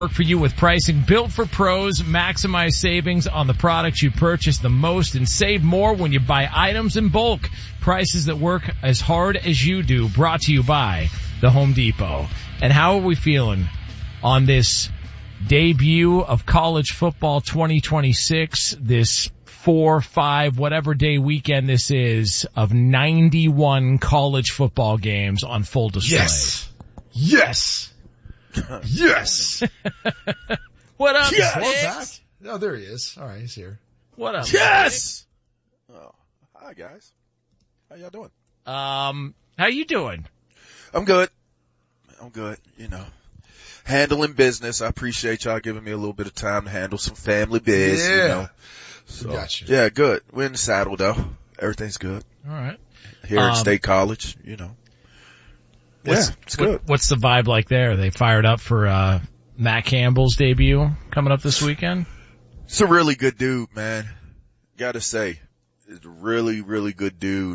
Work for you with pricing built for pros. Maximize savings on the products you purchase the most and save more when you buy items in bulk. Prices that work as hard as you do. Brought to you by the Home Depot. And how are we feeling on this debut of college football 2026, this 4, 5, whatever day weekend this is, of 91 college football games on full display? Yes. Yes. What up, yes. Oh, there he is. All right, he's here. What up? Yes. Oh, hi guys. How y'all doing? How you doing? I'm good. You know, handling business. I appreciate y'all giving me a little bit of time to handle some family biz. Yeah. You know. So, Gotcha. yeah, good. We're in the saddle though. Everything's good. All right. Here at State College, you know. It's good. What's the vibe like there? They fired up for Matt Campbell's debut coming up this weekend? It's a really good dude, man. Gotta say. It's a really, really good dude.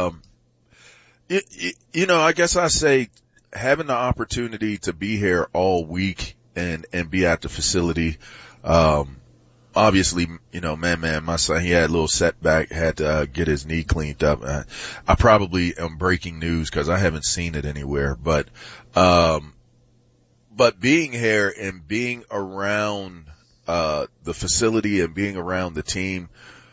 You know, I guess I say having the opportunity to be here all week and be at the facility, obviously, you know, my son, he had a little setback, had to get his knee cleaned up. I probably am breaking news because I haven't seen it anywhere, but being here and being around, the facility and being around the team,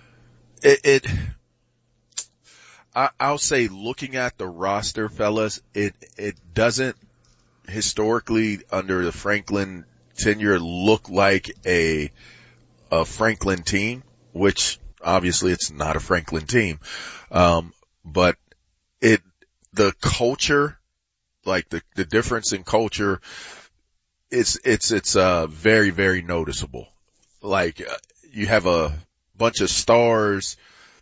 I'll say looking at the roster, fellas, it doesn't historically under the Franklin tenure look like a Franklin team, which obviously it's not a Franklin team. But the culture, like the difference in culture, it's very, very noticeable. Like, you have a bunch of stars.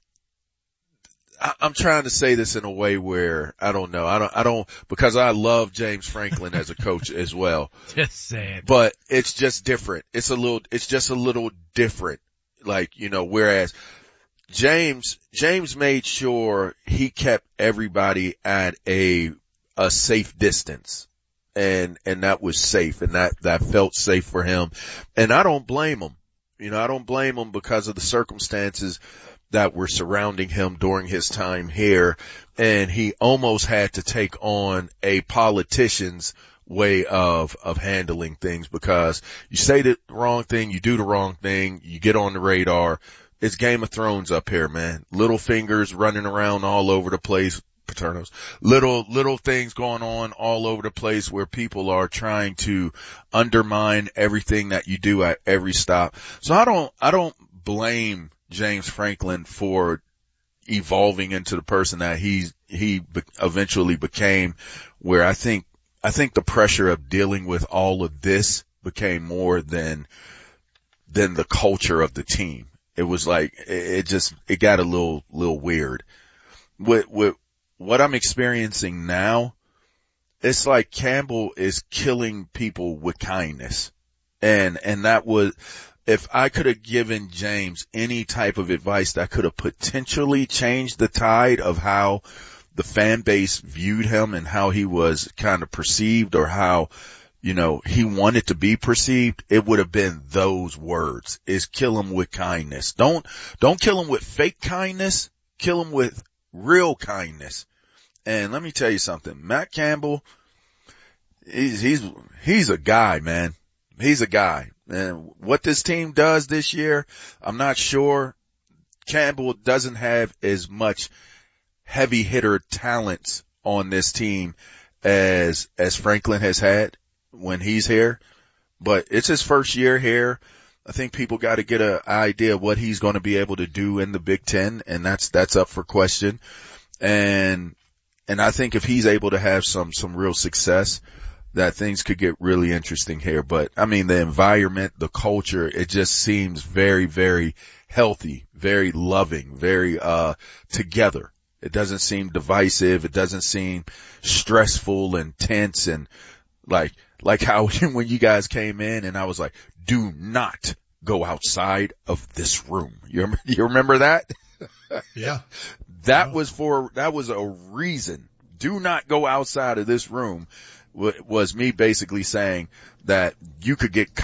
I'm trying to say this in a way where I don't, because I love James Franklin as a coach as well. Just saying. But it's just different. It's just a little different. Like, you know, whereas James made sure he kept everybody at a safe distance. And that was safe, and that felt safe for him. And I don't blame him. You know, I don't blame him because of the circumstances that were surrounding him during his time here. And he almost had to take on a politician's way of handling things, because you say the wrong thing, you do the wrong thing, you get on the radar. It's Game of Thrones up here, man. Little fingers running around all over the place. Paternos. Little things going on all over the place where people are trying to undermine everything that you do at every stop. So I don't blame James Franklin for evolving into the person that he eventually became, where I think the pressure of dealing with all of this became more than the culture of the team. It was like, it got a little weird. With what I'm experiencing now, it's like Campbell is killing people with kindness. And that was, if I could have given James any type of advice that could have potentially changed the tide of how the fan base viewed him and how he was kind of perceived, or how, you know, he wanted to be perceived, it would have been those words, is kill him with kindness. Don't kill him with fake kindness. Kill him with real kindness. And let me tell you something, Matt Campbell, he's a guy, man. He's a guy. And what this team does this year, I'm not sure. Campbell doesn't have as much heavy hitter talents on this team as Franklin has had when he's here. But it's his first year here. I think people got to get an idea of what he's going to be able to do in the Big Ten, and that's up for question. And I think if he's able to have some real success, that things could get really interesting here. But I mean, the environment, the culture, it just seems very, very healthy, very loving, very, together. It doesn't seem divisive. It doesn't seem stressful and tense, and like how when you guys came in and I was like, do not go outside of this room. You remember that? Yeah. That was a reason. Do not go outside of this room. was me basically saying that you could get